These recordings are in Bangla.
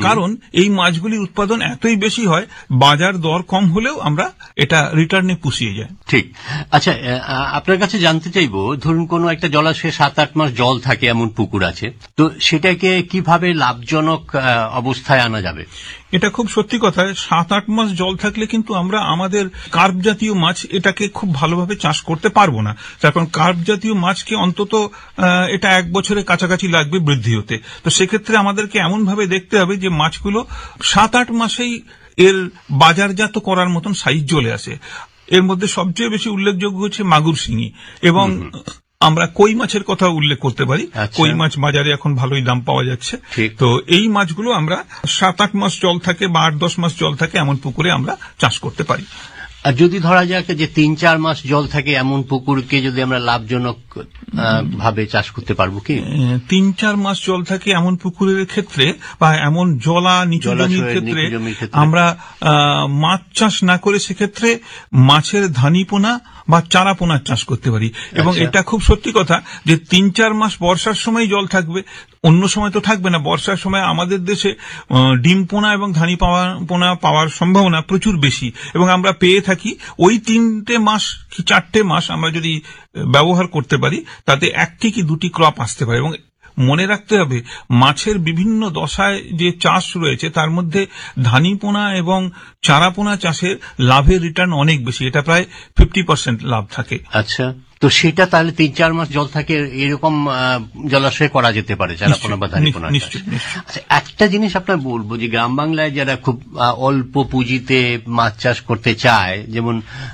কারণ এই মাছগুলির উৎপাদন এতই বেশি হয়, বাজার দর কম হলেও আমরা এটা রিটার্নে পুষিয়ে যায়। ঠিক। আচ্ছা, আপনার কাছে জানতে চাইবো, ধরুন কোন একটা জলাশয়ে 7-8 মাস জল থাকে এমন পুকুর আছে, তো সেটাকে কিভাবে লাভজনক অবস্থায় আনা যাবে? এটা খুব সত্যি কথা। 7-8 মাস জল থাকলে কিন্তু আমরা আমাদের কার্প জাতীয় মাছ এটাকে খুব ভালোভাবে চাষ করতে পারবো না। কারণ কার্প জাতীয় মাছকে অন্তত এটা 1 বছরের কাছাকাছি লাগবে বৃদ্ধি হতে। তো সেক্ষেত্রে আমাদেরকে এমন ভাবে দেখতে হবে যে মাছগুলো 7-8 মাসেই এর বাজারজাত করার মতন সাইজ চলে আসে। এর মধ্যে সবচেয়ে বেশি উল্লেখযোগ্য হচ্ছে মাগুর, শিঙি এবং আমরা কই মাছের কথা উল্লেখ করতে পারি। কই মাছ বাজারে এখন ভালোই দাম পাওয়া যাচ্ছে। তো এই মাছগুলো আমরা 7-8 মাস জল থাকে বা 8-10 মাস জল থাকে এমন পুকুরে আমরা চাষ করতে পারি। আর যদি ধরা যাক যে 3-4 মাস জল থাকে এমন পুকুরকে যদি আমরা লাভজনক ভাবে চাষ করতে পারবো কি? 3-4 মাস জল থাকে এমন পুকুরের ক্ষেত্রে বা এমন নিচু জমির ক্ষেত্রে আমরা মাছ চাষ না করে সেক্ষেত্রে মাছের ধানিপোনা বা চারাপোনার চাষ করতে পারি। এবং এটা খুব সত্যি কথা যে 3-4 মাস বর্ষার সময় জল থাকবে, অন্য সময় তো থাকবে না। বর্ষার সময় আমাদের দেশে ডিম পোনা এবং ধানি পোনা পাওয়ার সম্ভাবনা প্রচুর বেশি এবং আমরা পেয়ে থাকি। ওই 3 মাস কি 4 মাস আমরা যদি ব্যবহার করতে পারি তাতে 1টি কি 2টি ক্রপ আসতে পারে। এবং মনে রাখতে হবে মাছের বিভিন্ন দশায় যে চাষ রয়েছে তার মধ্যে ধানিপোনা এবং চারাপোনা চাষের লাভের রিটার্ন অনেক বেশি, এটা প্রায় 50% লাভ থাকে। আচ্ছা, তো সেটা তাহলে 3-4 মাস জল থাকে এরকম জলাশয়ে করা যেতে পারে চারাপোনা বা ধানিপোনা। আচ্ছা, একটা জিনিস আপনার বলবো যে গ্রাম বাংলায় যারা খুব অল্প পুঁজিতে মাছ চাষ করতে চায়, যেমন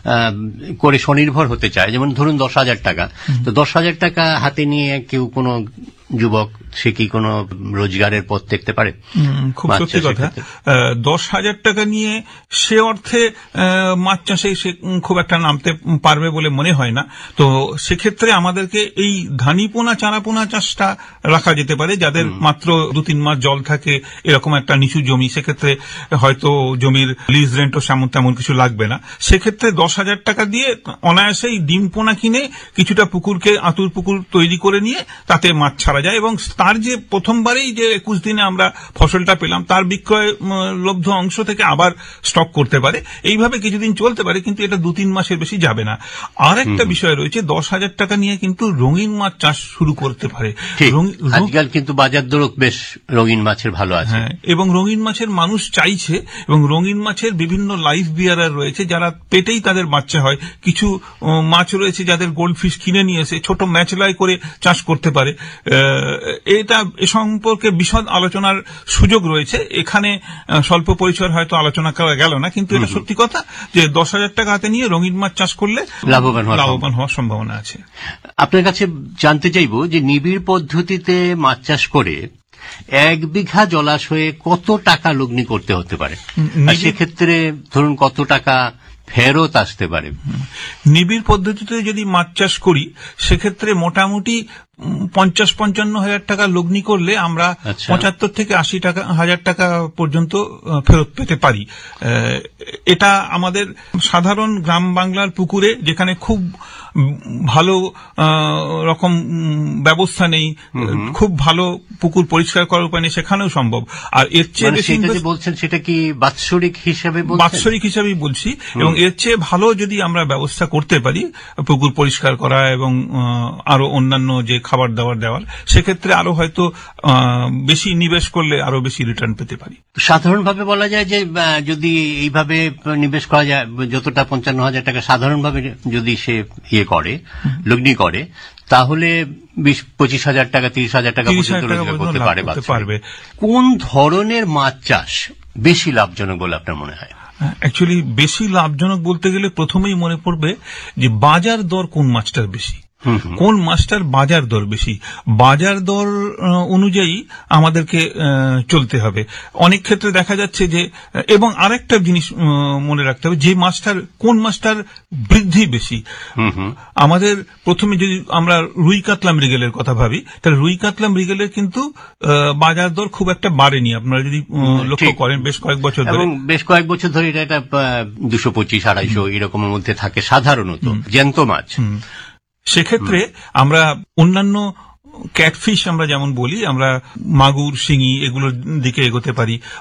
করে স্বনির্ভর হতে চায়, যেমন ধরুন 10,000 টাকা, তো 10,000 টাকা হাতে নিয়ে কেউ কোনো যুবক সে কি কোনো রোজগারের পথ দেখতে পারে? খুব সত্যি কথা। 10,000 টাকা নিয়ে সে অর্থে মাছ চাষে সে খুব একটা নামতে পারবে বলে মনে হয় না। তো সেক্ষেত্রে আমাদেরকে এই ধানিপোনা চারাপোনা চাষটা রাখা যেতে পারে। যাদের মাত্র 2-3 মাস জল থাকে এরকম একটা নিচু জমি, সেক্ষেত্রে হয়তো জমির লিজ রেন্টও তেমন কিছু লাগবে না। সেক্ষেত্রে 10,000 টাকা দিয়ে অনায়াসেই ডিম পোনা কিনে কিছুটা পুকুরকে আতুর পুকুর তৈরি করে নিয়ে তাতে মাছ ছাড়া যায় এবং তার যে প্রথমবারেই যে 21 দিনে আমরা ফসলটা পেলাম তার বিক্রয় লব্ধ অংশ থেকে আবার স্টক করতে পারে। এইভাবে কিছুদিন চলতে পারে, কিন্তু এটা 2-3 মাসের বেশি যাবে না। আর একটা বিষয় রয়েছে, 10,000 টাকা নিয়ে কিন্তু রঙিন মাছ চাষ শুরু করতে পারে। আজকাল কিন্তু বাজার দর বেশ রঙিন মাছের ভালো আছে। এবং রঙিন মাছের মানুষ চাইছে এবং রঙিন মাছের বিভিন্ন লাইফ বিয়ারার রয়েছে যারা পেটেই তাদের বাচ্চা হয়। কিছু মাছ রয়েছে যাদের গোল্ড ফিশ কিনে নিয়ে এসে ছোট ম্যাচলাই করে চাষ করতে পারে। এটা এ সম্পর্কে বিশদ আলোচনার সুযোগ রয়েছে। এখানে স্বল্প পরিচয় হয়তো আলোচনা করা গেল না, কিন্তু এটা সত্যি কথা যে 10,000 টাকা হাতে নিয়ে রঙিন মাছ চাষ করলে লাভবান হওয়ার সম্ভাবনা আছে। আপনার কাছে জানতে চাইব যে নিবিড় পদ্ধতিতে মাছ চাষ করে 1 বিঘা জলাশয়ে কত টাকা লগ্নি করতে হতে পারে, আর সেক্ষেত্রে ধরুন কত টাকা ফেরত আসতে পারে? নিবিড় পদ্ধতিতে যদি মাছ চাষ করি সেক্ষেত্রে মোটামুটি 50-55 হাজার টাকা লগ্নি করলে আমরা 75 থেকে 80 হাজার টাকা পর্যন্ত ফেরত পেতে পারি। এটা আমাদের সাধারণ গ্রাম বাংলার পুকুরে যেখানে খুব ভালো রকম ব্যবস্থা নেই, খুব ভালো পুকুর পরিষ্কার করার উপায় নেই, সেখানেও সম্ভব। আর এর চেয়ে বেশি বলছেন সেটা কি বাৎসরিক হিসাবে? বাৎসরিক হিসাবেই বলছি। এবং এর চেয়ে ভালো যদি আমরা ব্যবস্থা করতে পারি পুকুর পরিষ্কার করা এবং আরো অন্যান্য যে খাবার দাবার দেওয়ার, সেক্ষেত্রে আরো হয়তো বেশি নিবেশ করলে আরো বেশি রিটার্ন পেতে পারি। সাধারণভাবে বলা যায় যে যদি এইভাবে নিবেশ করা যায়, যতটা 55,000 টাকা সাধারণভাবে যদি সে করে লগ্নি করে, তাহলে 20-25,000 টাকা 30,000 টাকা পর্যন্ত রোজগার করতে পারবে। কোন ধরনের মাছ চাষ বেশি লাভজনক বলে আপনার মনে হয়? অ্যাকচুয়ালি বেশি লাভজনক বলতে গেলে প্রথমেই মনে পড়বে যে বাজার দর কোন মাছটার বেশি, কোন মাছটার বাজার দর বেশি। বাজার দর অনুযায়ী আমাদেরকে চলতে হবে। অনেক ক্ষেত্রে দেখা যাচ্ছে যে, এবং আরেকটা জিনিস মনে রাখতে হবে, যে মাছটার কোন মাছটার বৃদ্ধি বেশি। আমাদের প্রথমে যদি আমরা রুই কাতলা মৃগেলের কথা ভাবি, তাহলে রুই কাতলা মৃগেলের কিন্তু বাজার দর খুব একটা বাড়েনি। আপনারা যদি লক্ষ্য করেন বেশ কয়েক বছর ধরে এটা 225-250 এরকমের মধ্যে থাকে সাধারণত জ্যান্ত মাছ। সেক্ষেত্রে আমরা অন্যান্য ক্যাটফিশ আমরা যেমন বলি, আমরা মাগুর, শিঙি এগুলোর দিকে এগোতে পারি।